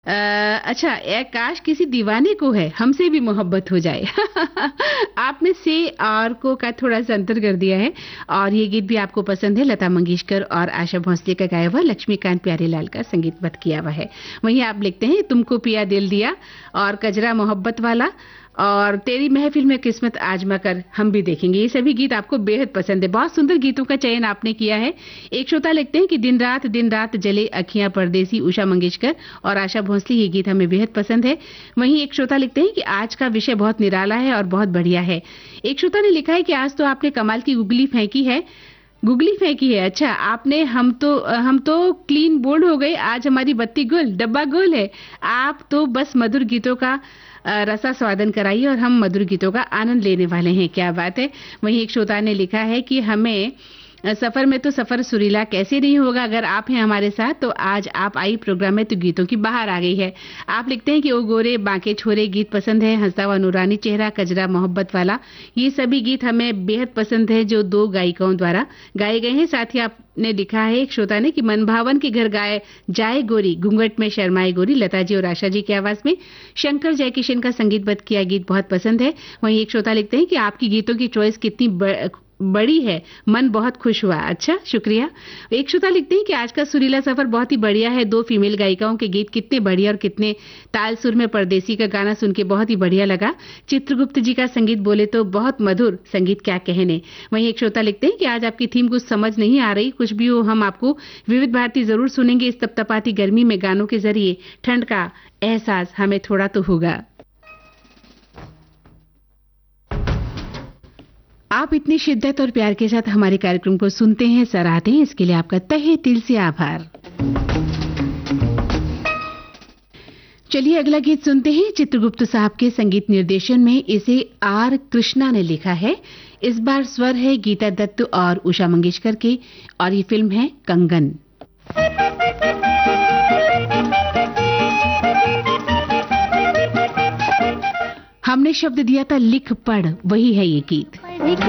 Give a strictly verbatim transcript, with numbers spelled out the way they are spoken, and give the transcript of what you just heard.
अ, अच्छा, ए काश किसी दीवाने को है हमसे भी मोहब्बत हो जाए। आपने से और को का थोड़ा सा अंतर कर दिया है। और ये गीत भी आपको पसंद है। लता मंगेशकर और आशा भोसले का गाया हुआ, लक्ष्मीकांत प्यारेलाल का संगीतबद्ध किया हुआ है। वहीं आप लिखते हैं तुमको पिया दिल दिया और कजरा मोहब्बत वाला और तेरी महफिल में किस्मत आजमा कर हम भी देखेंगे। ये सभी गीत आपको बेहद पसंद है। बहुत सुंदर गीतों का चयन आपने किया है। एक श्रोता लिखते हैं कि दिन रात दिन रात जले अखियां परदेसी, उषा मंगेशकर और आशा भोसले, ये गीत हमें बेहद पसंद है। वहीं एक श्रोता लिखते हैं कि आज का विषय बहुत निराला है और बहुत बढ़िया है। एक श्रोता ने लिखा है कि आज तो आपने कमाल की गुगली फेंकी है। गुगली फेंकी है? अच्छा, आपने हम तो हम तो क्लीन बोल्ड हो गए। आज हमारी बत्ती गुल, डब्बा गुल है। आप तो बस मधुर गीतों का अ, रसा स्वादन कराइए और हम मधुर गीतों का आनंद लेने वाले हैं। क्या बात है। वहीं एक श्रोता ने लिखा है कि हमें अ, सफर में तो सफर सुरीला कैसे नहीं होगा अगर आप हैं हमारे साथ। तो आज आप आई प्रोग्राम में तो गीतों की बाहर आ गई है। आप लिखते हैं कि ओ गोरे बांके छोरे गीत पसंद है, हंसता हुआ नूरानी चेहरा, कजरा मोहब्बत वाला, ये सभी गीत हमें बेहद पसंद है जो दो गायिकाओं द्वारा गाए गए हैं। साथ ही आपने लिखा है एक श्रोता ने कि मन भावन के घर गाए जाए गोरी, घूंघट में शर्माए गोरी, लता जी और आशा जी की आवाज में शंकर जयकिशन का संगीतबद्ध किया गीत बहुत पसंद है। वहीं एक श्रोता लिखते हैं कि आपकी गीतों की चॉइस कितनी ब... बड़ी है, मन बहुत खुश हुआ। अच्छा, शुक्रिया। एक श्रोता लिखते हैं कि आज का सुरीला सफर बहुत ही बढ़िया है। दो फीमेल गायिकाओं के गीत कितने बढ़िया और कितने ताल सुर में, परदेसी का गाना सुन के बहुत ही बढ़िया लगा। चित्रगुप्त जी का संगीत बोले तो बहुत मधुर संगीत, क्या कहने। वहीं एक श्रोता लिखते हैं कि आज आपकी थीम कुछ समझ नहीं आ रही, कुछ भी हो हम आपको विविध भारती जरूर सुनेंगे। इस तपतपाती गर्मी में गानों के जरिए ठंड का एहसास हमें थोड़ा तो होगा। आप इतनी शिद्दत और प्यार के साथ हमारे कार्यक्रम को सुनते हैं, सराहते हैं, इसके लिए आपका तहे दिल से आभार। चलिए अगला गीत सुनते हैं। चित्रगुप्त साहब के संगीत निर्देशन में इसे आर कृष्णा ने लिखा है। इस बार स्वर है गीता दत्त और उषा मंगेशकर के और ये फिल्म है कंगन। हमने शब्द दिया था लिख पढ़, वही है ये गीत।